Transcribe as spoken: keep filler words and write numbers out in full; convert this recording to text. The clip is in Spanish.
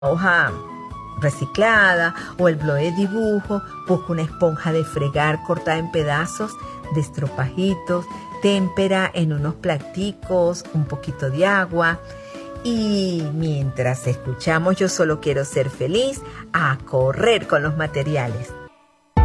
hoja reciclada o el blog de dibujo, busca una esponja de fregar cortada en pedazos de estropajitos, témpera en unos platicos, un poquito de agua. Y mientras escuchamos Yo Solo Quiero Ser Feliz, a correr con los materiales.